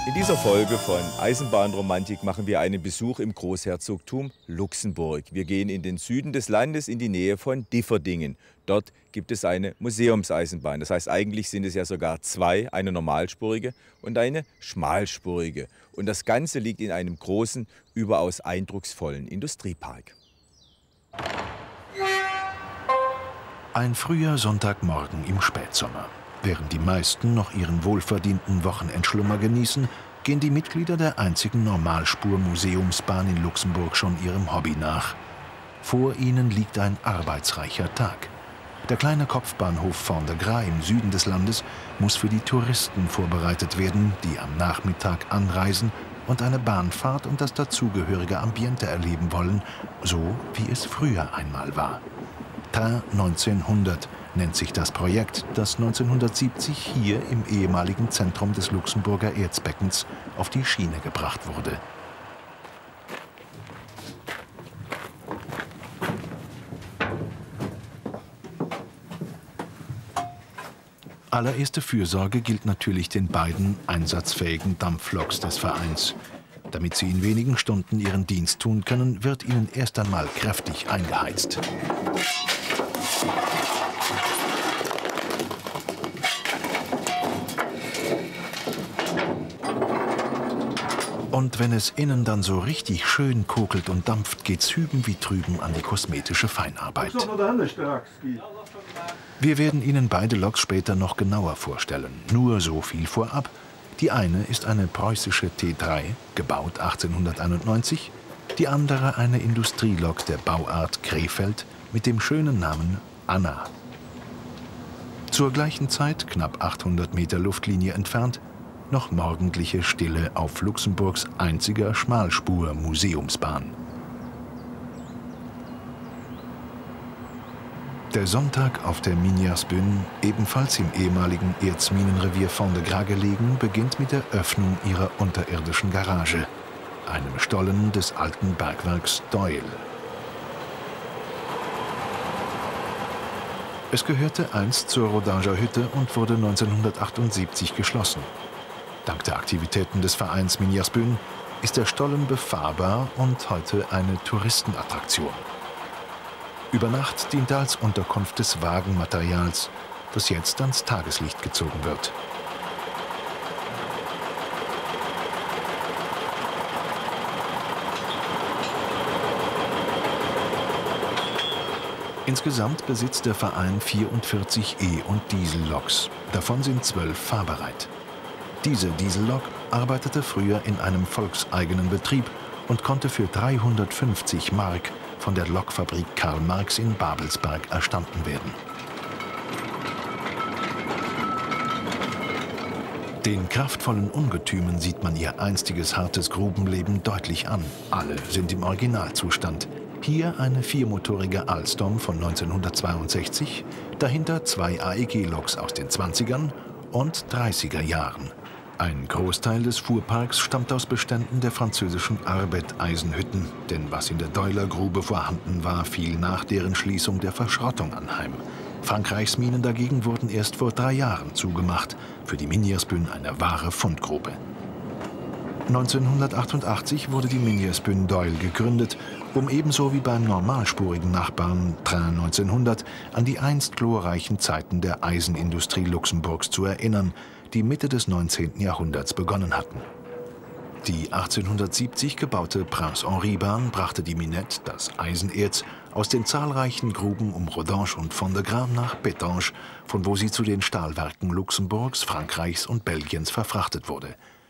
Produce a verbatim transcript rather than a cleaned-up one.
In dieser Folge von Eisenbahnromantik machen wir einen Besuch im Großherzogtum Luxemburg. Wir gehen in den Süden des Landes, in die Nähe von Differdingen. Dort gibt es eine Museumseisenbahn. Das heißt, eigentlich sind es ja sogar zwei, eine normalspurige und eine schmalspurige. Und das Ganze liegt in einem großen, überaus eindrucksvollen Industriepark. Ein früher Sonntagmorgen im Spätsommer. Während die meisten noch ihren wohlverdienten Wochenendschlummer genießen, gehen die Mitglieder der einzigen Normalspur-Museumsbahn in Luxemburg schon ihrem Hobby nach. Vor ihnen liegt ein arbeitsreicher Tag. Der kleine Kopfbahnhof Fond-de-Gras im Süden des Landes muss für die Touristen vorbereitet werden, die am Nachmittag anreisen und eine Bahnfahrt und das dazugehörige Ambiente erleben wollen, so wie es früher einmal war. Train neunzehnhundert nennt sich das Projekt, das neunzehnhundertsiebzig hier im ehemaligen Zentrum des Luxemburger Erzbeckens auf die Schiene gebracht wurde. Allererste Fürsorge gilt natürlich den beiden einsatzfähigen Dampfloks des Vereins. Damit sie in wenigen Stunden ihren Dienst tun können, wird ihnen erst einmal kräftig eingeheizt. Und wenn es innen dann so richtig schön kokelt und dampft, geht's hüben wie drüben an die kosmetische Feinarbeit. Wir werden Ihnen beide Loks später noch genauer vorstellen. Nur so viel vorab. Die eine ist eine preußische T drei, gebaut achtzehnhunderteinundneunzig. Die andere eine Industrielok der Bauart Krefeld mit dem schönen Namen Anna. Zur gleichen Zeit, knapp achthundert Meter Luftlinie entfernt, noch morgendliche Stille auf Luxemburgs einziger Schmalspur-Museumsbahn. Der Sonntag auf der Miniasbühn, ebenfalls im ehemaligen Erzminenrevier Fond-de-Gras gelegen, beginnt mit der Öffnung ihrer unterirdischen Garage, einem Stollen des alten Bergwerks Doyle. Es gehörte einst zur Rodanger Hütte und wurde neunzehnhundertachtundsiebzig geschlossen. Dank der Aktivitäten des Vereins Miniasbühn ist der Stollen befahrbar und heute eine Touristenattraktion. Über Nacht dient er als Unterkunft des Wagenmaterials, das jetzt ans Tageslicht gezogen wird. Insgesamt besitzt der Verein vierundvierzig E- und Dieselloks. Davon sind zwölf fahrbereit. Diese Diesellok arbeitete früher in einem volkseigenen Betrieb und konnte für dreihundertfünfzig Mark von der Lokfabrik Karl Marx in Babelsberg erstanden werden. Den kraftvollen Ungetümen sieht man ihr einstiges hartes Grubenleben deutlich an. Alle sind im Originalzustand. Hier eine viermotorige Alstom von neunzehnhundertzweiundsechzig, dahinter zwei A E G-Loks aus den zwanzigern und dreißiger Jahren. Ein Großteil des Fuhrparks stammt aus Beständen der französischen Arbeit-Eisenhütten, denn was in der Doyler Grube vorhanden war, fiel nach deren Schließung der Verschrottung anheim. Frankreichs Minen dagegen wurden erst vor drei Jahren zugemacht, für die Miniasbühn eine wahre Fundgrube. neunzehnhundertachtundachtzig wurde die Miniasbühn Doyle gegründet, um ebenso wie beim normalspurigen Nachbarn Train neunzehnhundert an die einst glorreichen Zeiten der Eisenindustrie Luxemburgs zu erinnern, die Mitte des neunzehnten Jahrhunderts begonnen hatten. Die achtzehnhundertsiebzig gebaute Prince-Henri-Bahn brachte die Minette, das Eisenerz, aus den zahlreichen Gruben um Rodange und Fond-de-Gras nach Bettange, von wo sie zu den Stahlwerken Luxemburgs, Frankreichs und Belgiens verfrachtet wurde.